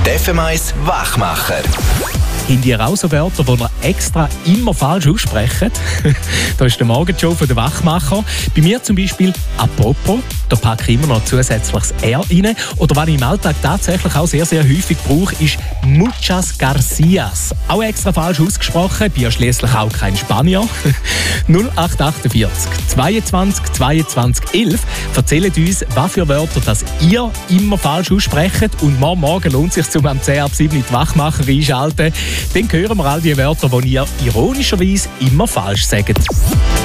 Der FM 1 Wachmacher. Habt ihr auch so Wörter, die ihr extra immer falsch aussprechen? Da ist der Morgenshow von der Wachmacher. Bei mir zum Beispiel «apropos». Da packe ich immer noch zusätzliches «r» rein. Oder was ich im Alltag tatsächlich auch sehr, sehr häufig brauche, ist «muchas gracias». Auch extra falsch ausgesprochen, bin ja schliesslich auch kein Spanier. 0848 22 22 11 erzählt uns, was für Wörter das ihr immer falsch aussprecht. Und morgen lohnt es sich, um am 10 ab 7 die Wachmacher einschalten. Dann hören wir all die Wörter, die ihr ironischerweise immer falsch sagt.